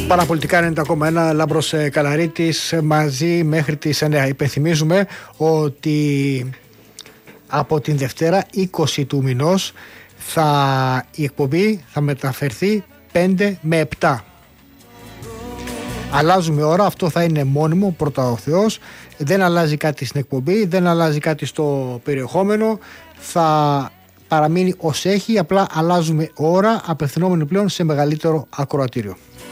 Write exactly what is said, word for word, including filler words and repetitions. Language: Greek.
Παραπολιτικά ενενήντα κόμμα ένα, Λάμπρος Καλαρίτης μαζί μέχρι τις εννιά. Υπενθυμίζουμε ότι από την Δευτέρα είκοσι του μηνός θα, η εκπομπή θα μεταφερθεί πέντε με επτά. Αλλάζουμε ώρα, αυτό θα είναι μόνιμο, πρώτα ο Θεός. Δεν αλλάζει κάτι στην εκπομπή, δεν αλλάζει κάτι στο περιεχόμενο. Θα παραμείνει ως έχει, απλά αλλάζουμε ώρα, απευθυνόμενοι πλέον σε μεγαλύτερο ακροατήριο.